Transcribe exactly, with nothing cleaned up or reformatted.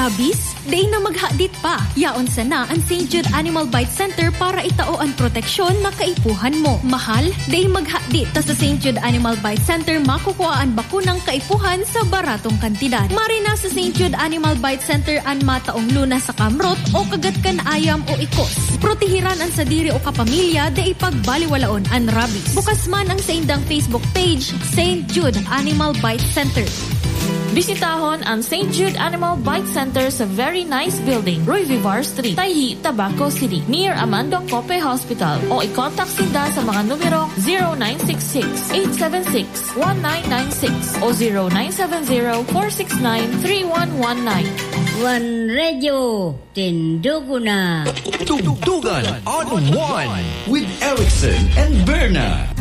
Rabies? Day na maghadit pa. Yaon sana ang Saint Jude Animal Bite Center para itao ang proteksyon makaipuhan mo. Mahal? Day maghadit. Ta sa Saint Jude Animal Bite Center makukuha ang bakunang kaipuhan sa baratong kantidad. Marina sa Saint Jude Animal Bite Center ang mataong luna sa kamrot o kagatkan ayam o ikos. Protehiran ang sadiri o kapamilya da ipagbaliwalaon ang rabies. Bukas man ang sa indang Facebook page, Saint Jude Animal Bite Center. Bisitahon ang Saint Jude Animal Bite Center sa very nice building, Roy Vivar Street, Tayhi, Tabaco City, near Amando Cope Hospital. O i-contact sila sa mga numero zero nine six six, eight seven six, one nine nine six o zero nine seven zero, four six nine, three one one nine. One Radio, Tindugo na. Tugtugan on one with Erickson and Berna.